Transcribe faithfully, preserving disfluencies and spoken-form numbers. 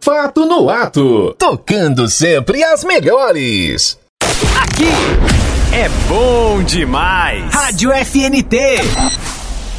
Fato no Ato, tocando sempre as melhores. Aqui é bom demais. Rádio F N T.